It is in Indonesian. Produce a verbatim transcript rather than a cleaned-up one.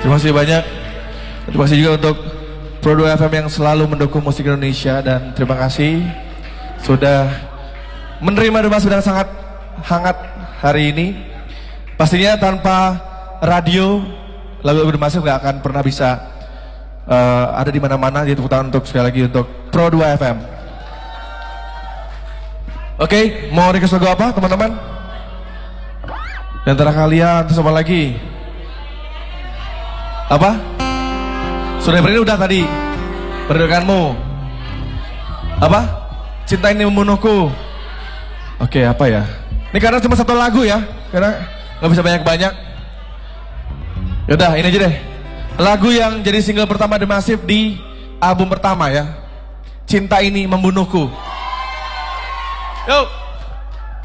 Terima kasih banyak. Terima kasih juga untuk Pro dua F M yang selalu mendukung musik Indonesia. Dan terima kasih sudah menerima Demas sedang sangat hangat hari ini. Pastinya tanpa radio lagu-lagu Demas nggak akan pernah bisa uh, ada di mana-mana. Jadi tepuk tangan untuk sekali lagi untuk Pro dua F M. Oke, okay, mau request lagu apa teman-teman? Di antara kalian terus apa lagi? Apa? Sudah beri udah tadi. Berdekatmu. Apa? Cinta ini membunuhku. Oke, okay, apa ya? Ini karena cuma satu lagu ya, karena nggak bisa banyak-banyak. Yaudah, ini aja deh. Lagu yang jadi single pertama The Massive di album pertama ya. Cinta ini membunuhku. Yo.